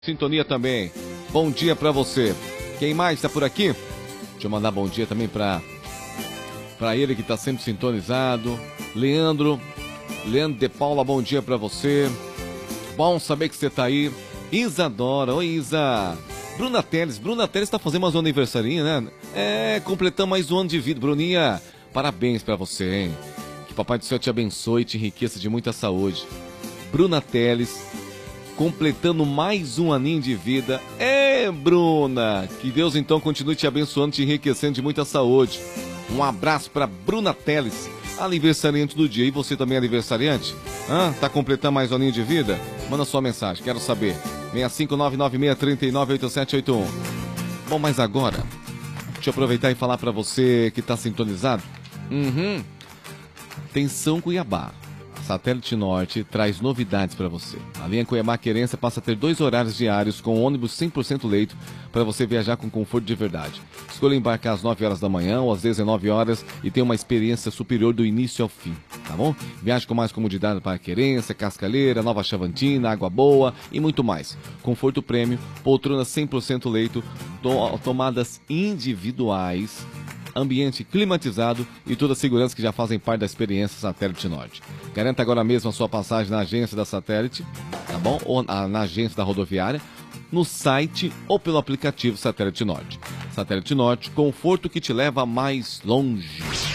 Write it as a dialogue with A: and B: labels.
A: Sintonia também. Bom dia pra você. Quem mais tá por aqui? Deixa eu mandar bom dia também pra ele que tá sempre sintonizado. Leandro de Paula, bom dia pra você. Bom saber que você tá aí. Isadora, oi Isa. Bruna Teles tá fazendo mais um aniversarinho, né? Completamos mais um ano de vida. Bruninha, parabéns pra você, hein? Que Papai do Céu te abençoe e te enriqueça de muita saúde. Bruna Teles, completando mais um aninho de vida. Bruna, que Deus então continue te abençoando, te enriquecendo de muita saúde. Um abraço pra Bruna Teles, aniversariante do dia. E você também é aniversariante? Tá completando mais um aninho de vida? Manda sua mensagem, quero saber. 65996398781. Bom, mas agora, deixa eu aproveitar e falar pra você que tá sintonizado. Atenção Cuiabá. Satélite Norte traz novidades para você. A linha Cuiabá-Querência passa a ter 2 horários diários com ônibus 100% leito para você viajar com conforto de verdade. Escolha embarcar às 9 horas da manhã ou às 19 horas e tenha uma experiência superior do início ao fim, tá bom? Viaje com mais comodidade para Querência, Cascalheira, Nova Chavantina, Água Boa e muito mais. Conforto prêmio, poltrona 100% leito, tomadas individuais, ambiente climatizado e toda a segurança que já fazem parte da experiência Satélite Norte. Garanta agora mesmo a sua passagem na agência da Satélite, tá bom? Ou na agência da rodoviária, no site ou pelo aplicativo Satélite Norte. Satélite Norte, conforto que te leva mais longe.